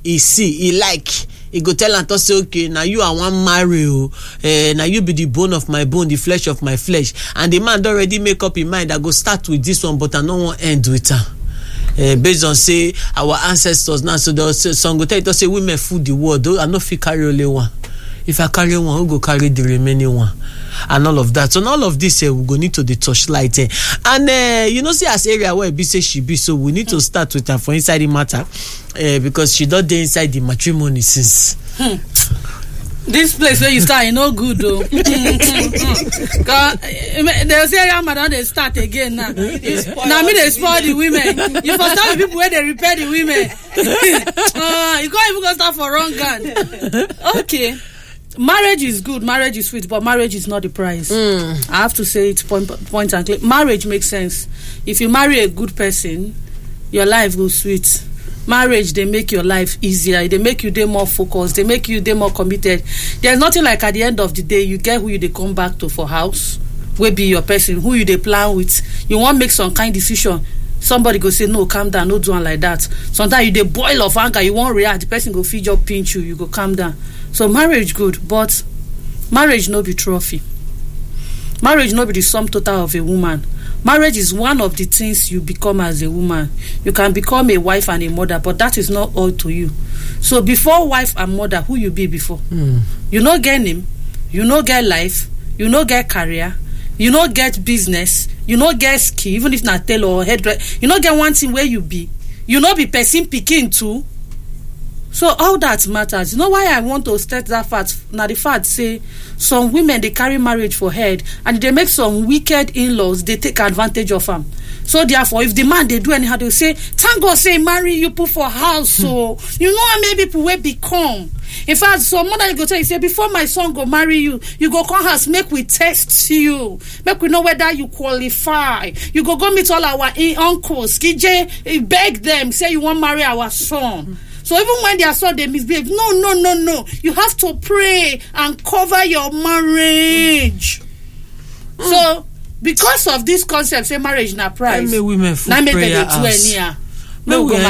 he see, he like, he go tell am to say, okay, now you I wan marry o, now you be the bone of my bone, the flesh of my flesh, and the man don already make up his mind. I go start with this one, but I no wan end with her. Based on say our ancestors now, so the song go tell you to say women food the world. I no fit carry only one. If I carry one, who go carry the remaining one, and all of that. So all of this we go need to the torchlight, and you know, see as area where be say she be, so we need to start with her for inside the matter, because she don't dey inside the matrimony since. This place where you start, no good though. Cause they'll say, "Yeah, madam, they start again now." Now me they spoil the women. You for start with people where they repair the women. You can't even go start for wrong gun. Okay, marriage is good, marriage is sweet, but marriage is not the price. I have to say it point and click. Marriage makes sense. If you marry a good person, your life goes sweet. Marriage, they make your life easier. They make you more focused. They make you more committed. There's nothing like at the end of the day, you get who you they come back to for house, will be your person, who you they plan with. You want to make some kind decision. Somebody go say, no, calm down, no do one like that. Sometimes you they boil of anger, you won't react. The person go feed your pinch you go calm down. So marriage good, but marriage no be trophy. Marriage no be the sum total of a woman. Marriage is one of the things you become as a woman. You can become a wife and a mother, but that is not all to you. So before wife and mother, who you be before? You no get name, you no get life, you no get career, you no get business, you no get skill, even if not tailor or hairdresser, you no get one thing where you be. You no be person picking too. So all that matters. You know why I want to state that fact? Now the fact say some women they carry marriage for head, and they make some wicked in-laws, they take advantage of them. So therefore, if the man they do anyhow, they say, thank God say marry you put for house. So you know how many people will become. In fact, some mother go tell you say, before my son go marry you, you go come house, make we test you, make we know whether you qualify. You go meet all our uncles, KJ, beg them, say you want marry our son. So even when their son they misbehave, no. You have to pray and cover your marriage. So because of this concept, say marriage na price. Women now make them do anyhow. No go